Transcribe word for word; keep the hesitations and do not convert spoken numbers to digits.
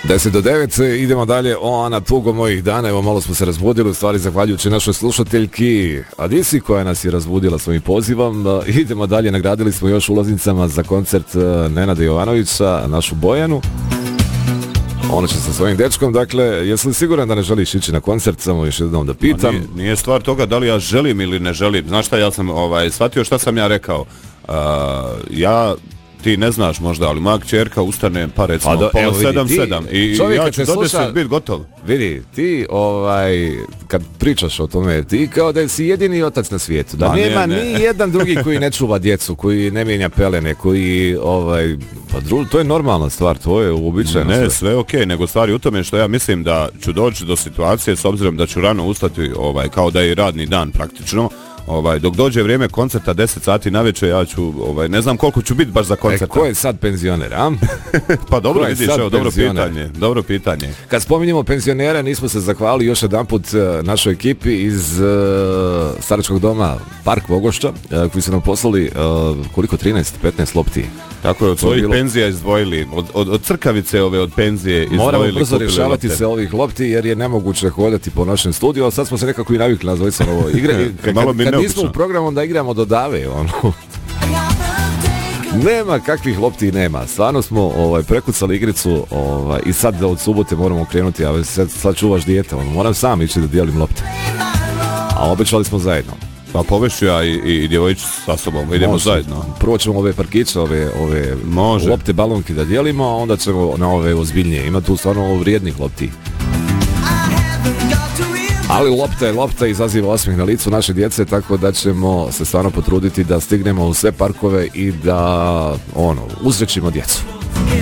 deset do devet, idemo dalje. O, Ana, tugo mojih dana, evo malo smo se razbudili, u stvari zahvaljujući našoj slušateljki Adisi koja nas je razbudila svojim pozivom. Idemo dalje, nagradili smo još ulaznicama za koncert Nenada Jovanovića, našu Bojanu. Ona će sa svojim dečkom, dakle, jesi li siguran da ne želiš ići na koncert, samo još jednom da pitam? Nije, nije stvar toga da li ja želim ili ne želim, znaš šta, ja sam ovaj, shvatio šta sam ja rekao, uh, ja... Ti ne znaš možda, ali moja kćerka ustane pa recimo do, pola sedam, sedam i ja ću do deset biti gotov. Vidi, ti ovaj, kad pričaš o tome, ti kao da si jedini otac na svijetu, da Ma nema ne, ne. ni jedan drugi koji ne čuva djecu, koji ne mijenja pelene, koji, ovaj, pa dru, to je normalna stvar, to je uobičajeno. Ne, sve, sve ok, nego stvari u tome što ja mislim da ću doći do situacije, s obzirom da ću rano ustati, ovaj, kao da je radni dan praktično, Ovaj, dok dođe vrijeme koncerta deset sati navečer, ja ću, ovaj, ne znam koliko ću biti baš za koncert. E, ko je sad penzioner, a? Pa dobro vidiš, evo, dobro pitanje, dobro pitanje. Kad spominjemo penzionera, nismo se zahvalili još jedanput našoj ekipi iz uh, staračkog doma Park Vogošća, uh, koji su nam poslali uh, koliko, trinaest petnaest lopti. Tako je, od svojih bilo... penzija izdvojili, od, od, od crkavice ove od penzije izdvojili. Moramo brzo rješavati lopte. se ovih lopti jer je nemoguće hodati po našem studiju, ali sad smo se nekako i navikli na dvojica ovo igre. Kad, kad nismo u programu da igramo do dave, ono. Nema kakvih lopti, nema. Stvarno smo ovaj, prekucali igricu ovaj, i sad da od subote moramo krenuti, a sad, sad čuvaš dijete, ono. Moram sam ići da dijelim lopte. A obećali smo zajedno. Pa povešću ja i, i, i djevojčicu sa sobom, idemo Može. zajedno. Prvo ćemo ove parkiće, ove, ove lopte, balonke da dijelimo, a onda ćemo na ove ozbiljnije. Ima tu stvarno vrijednih lopti. Ali lopta je lopta, izaziva osmijeh na licu naše djece, tako da ćemo se stvarno potruditi da stignemo u sve parkove i da ono, uzrećimo djecu.